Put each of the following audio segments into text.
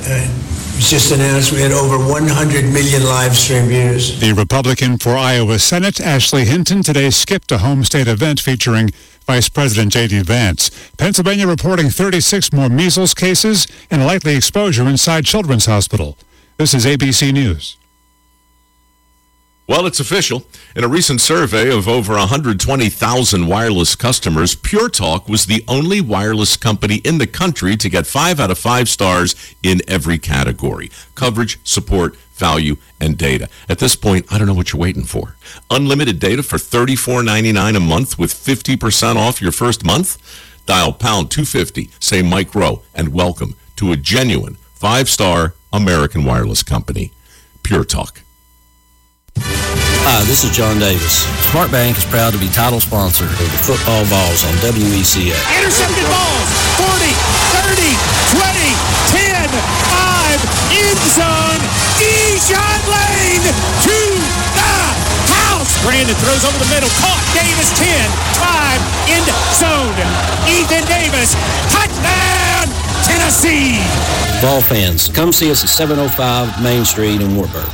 It was just announced we had over 100 million live stream views. The Republican for Iowa Senate, Ashley Hinton, today skipped a home state event featuring Vice President J.D. Vance. Pennsylvania reporting 36 more measles cases and likely exposure inside Children's Hospital. This is ABC News. Well, it's official. In a recent survey of over 120,000 wireless customers, Pure Talk was the only wireless company in the country to get 5 out of 5 stars in every category: coverage, support, value, and data. At this point, I don't know what you're waiting for. Unlimited data for $34.99 a month with 50% off your first month? Dial pound 250, say Mike Rowe, and welcome to a genuine 5-star American wireless company. Pure Talk. Hi, this is John Davis. Smart Bank is proud to be title sponsor of the football balls on WECA. Intercepted balls, 40, 30, 20, 10, 5, end zone, Deshaun Lane to the house. Brandon throws over the middle, caught, Davis 10, 5, end zone, Ethan Davis, touchdown, Tennessee. Ball fans, come see us at 705 Main Street in Wartburg.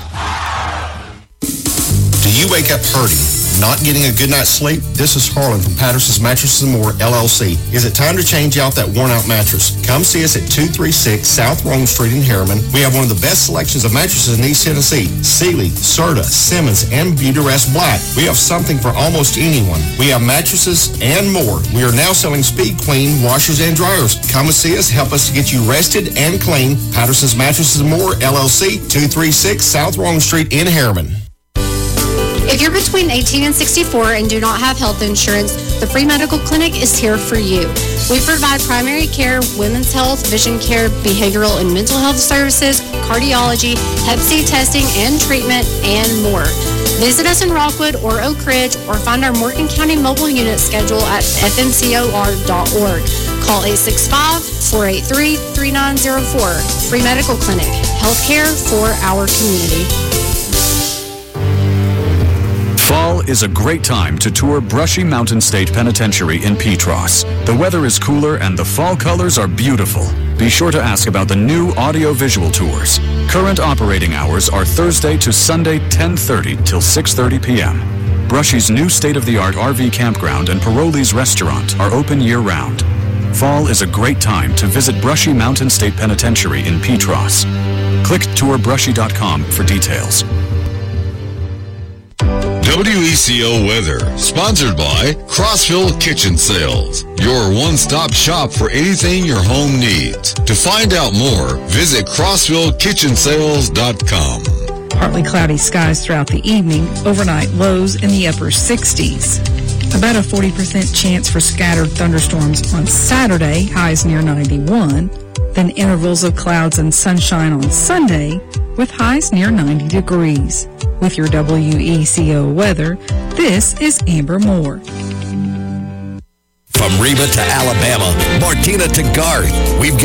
Do you wake up hurting, not getting a good night's sleep? This is Harlan from Patterson's Mattresses & More, LLC. Is it time to change out that worn-out mattress? Come see us at 236 South Rome Street in Harriman. We have one of the best selections of mattresses in East Tennessee. Sealy, Serta, Simmons, and Beautyrest Black. We have something for almost anyone. We have mattresses and more. We are now selling Speed Clean washers and dryers. Come and see us. Help us to get you rested and clean. Patterson's Mattresses & More, LLC, 236 South Rome Street in Harriman. If you're between 18 and 64 and do not have health insurance, the Free Medical Clinic is here for you. We provide primary care, women's health, vision care, behavioral and mental health services, cardiology, Hep C testing and treatment, and more. Visit us in Rockwood or Oak Ridge or find our Morgan County mobile unit schedule at fmcor.org. Call 865-483-3904. Free Medical Clinic. Healthcare for our community. Fall is a great time to tour Brushy Mountain State Penitentiary in Petros. The weather is cooler and the fall colors are beautiful. Be sure to ask about the new audio-visual tours. Current operating hours are Thursday to Sunday 10:30 till 6:30 p.m. Brushy's new state-of-the-art RV campground and Paroli's restaurant are open year-round. Fall is a great time to visit Brushy Mountain State Penitentiary in Petros. Click tourbrushy.com for details. WECO weather, sponsored by Crossville Kitchen Sales, your one-stop shop for anything your home needs. To find out more, visit CrossvilleKitchenSales.com. Partly cloudy skies throughout the evening, overnight lows in the upper 60s. About a 40% chance for scattered thunderstorms on Saturday, highs near 91. Then intervals of clouds and sunshine on Sunday, with highs near 90 degrees. With your WECO weather, this is Amber Moore. From Reba to Alabama, Martina to Garth, we've